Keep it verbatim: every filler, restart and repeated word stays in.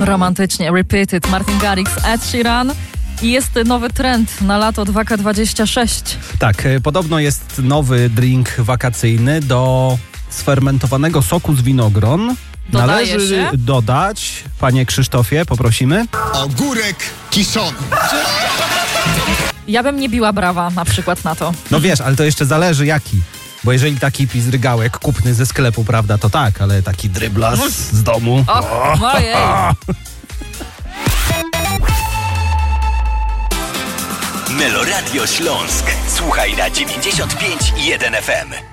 Romantycznie, Repeated, Martin Garrix, Ed Sheeran. I jest nowy trend na lato dwa K dwadzieścia sześć. Tak, podobno jest nowy drink wakacyjny do sfermentowanego soku z winogron. Dodaje Należy się? dodać, panie Krzysztofie, poprosimy. Ogórek kiszony. Ja bym nie biła brawa na przykład na to. No wiesz, ale to jeszcze zależy jaki. Bo jeżeli taki pizrygałek kupny ze sklepu, prawda, to tak, ale taki dryblas z domu. Och, mojej. Meloradio Śląsk. Słuchaj na dziewięćdziesiąt pięć i jeden F M.